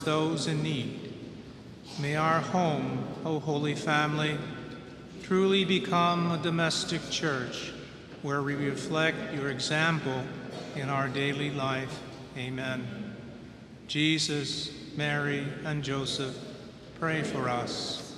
those in need. May our home, O Holy Family, truly become a domestic church where we reflect your example in our daily life. Amen. Jesus, Mary, and Joseph, pray for us.